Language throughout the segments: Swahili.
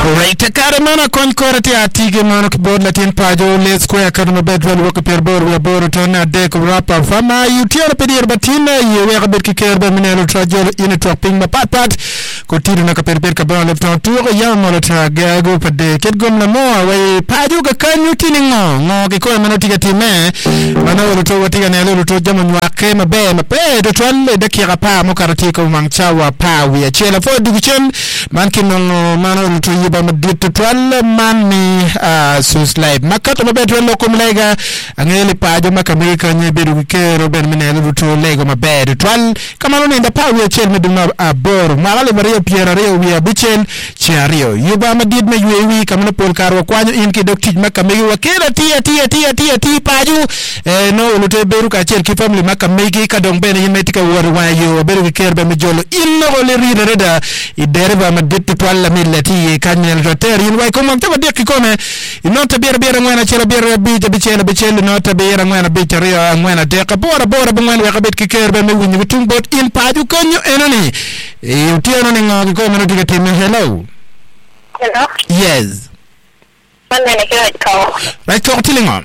Right, kare mana kon korati atige mana kibod latin pajo le square kaduma bedwell woko per bor we bor tona de ko rapa fama yutiara pedir batina yewe kabet kikerba minelo trajol ine troping ma pat ko tiru na kaper ka bon le ton tour ya mo tra gago pade ket gom na mo we pajo ga kanyu tiningo ke ko mana tiga time mana wolo to watiga ne lo to jamu wa kema be ma pe do twalle de kira pa mo karati ko mangchawa pa we chela fo duguchen man kinno mana lo to yiba ma dit twalle man mi sus live makato ma betwe lo kum lega angeli pajo makami ka nye bedu kero ben minelo to lego ma be twal kama no nda pa we chel meduma abor malale maria piera reo we abichen chiario yuba ma dit me yewi kama no pol karo kwanyo inki doktij makami wa kera tia pajo no lo to beru ka chel ki family makami ka dong ben yemetika war wayo beru kerbe me jolo inno le rida reda iderba ma dit twal la millati kanyel roter yin way ko mom tawa dekki kone non tabira bira ngwana chela bira bi chela no tabira ngwana bi taria ngwana deka bora ngwana we kabet ki kerbe me wunyi tung bot in paju konyo enani e utiano ni ngog ko meno diga teme hello yes Mandane ko right talk tilingon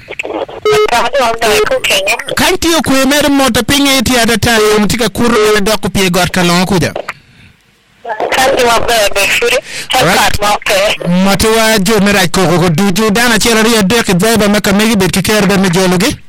kanti yo kwe mere mota pinge iti adata mtika kuru wale doko pie god kalonga kuja kanti wa bebe shuri takat moke matuwa jo merai koko duju dana chera ria deki dhaiba meka megi bet kikerbe me jologi